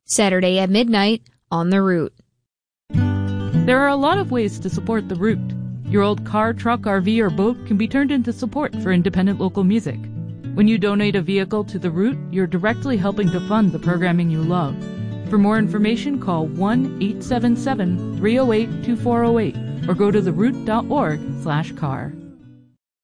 Saturday at midnight on The Root. There are a lot of ways to support The Root. Your old car, truck, RV, or boat can be turned into support for independent local music. When you donate a vehicle to The Root, you're directly helping to fund the programming you love. For more information, call 1-877-308-2408 or go to theroot.org/car.